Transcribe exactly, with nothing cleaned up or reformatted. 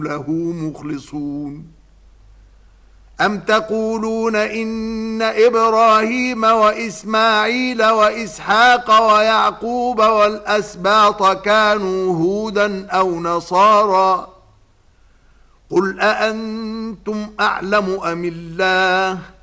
له مخلصون. أم تقولون إن إبراهيم وإسماعيل وإسحاق ويعقوب والأسباط كانوا هودا أو نصارى؟ قل أأنتم أعلم أم الله؟